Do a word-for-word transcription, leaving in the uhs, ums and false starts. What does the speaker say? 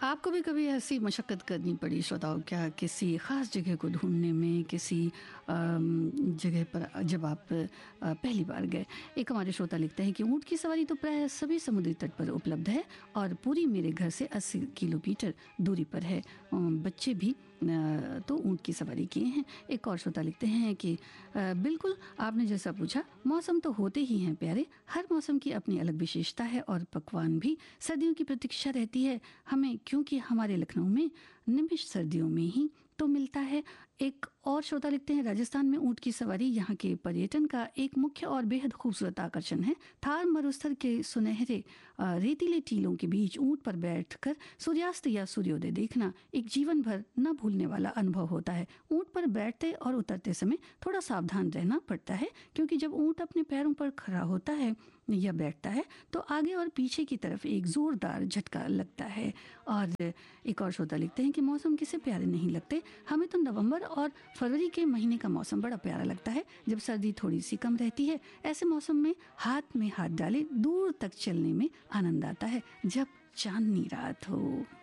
आपको भी कभी ऐसी मशक्क़त करनी पड़ी श्रोताओं क्या किसी ख़ास जगह को ढूँढने में, किसी अम, जगह पर जब आप अ, पहली बार गए? एक हमारे श्रोता लिखते हैं कि ऊँट की सवारी तो प्रायः सभी समुद्री तट पर उपलब्ध है और पूरी मेरे घर से अस्सी किलोमीटर दूरी पर है। अ, बच्चे भी अ, तो ऊँट की सवारी किए हैं। एक और श्रोता लिखते हैं कि अ, बिल्कुल आपने जैसा पूछा, मौसम तो होते ही हैं प्यारे, हर मौसम की अपनी अलग विशेषता है और पकवान भी सर्दियों की प्रतीक्षा रहती है हमें, क्योंकि हमारे लखनऊ में निमिष सर्दियों में ही तो मिलता है। एक और श्रोता लिखते हैं, राजस्थान में ऊँट की सवारी यहाँ के पर्यटन का एक मुख्य और बेहद खूबसूरत आकर्षण है। थार मरुस्थल के सुनहरे अ, रेतीले टीलों के बीच ऊँट पर बैठकर सूर्यास्त या सूर्योदय देखना एक जीवन भर न भूलने वाला अनुभव होता है। ऊँट पर बैठते और उतरते समय थोड़ा सावधान रहना पड़ता है, क्योंकि जब ऊँट अपने पैरों पर खड़ा होता है या बैठता है तो आगे और पीछे की तरफ एक जोरदार झटका लगता है। और एक और श्रोता लिखते हैं कि मौसम किसे प्यारे नहीं लगते, हमें तो नवंबर और फरवरी के महीने का मौसम बड़ा प्यारा लगता है, जब सर्दी थोड़ी सी कम रहती है। ऐसे मौसम में हाथ में हाथ डाले दूर तक चलने में आनंद आता है, जब चांदनी रात हो।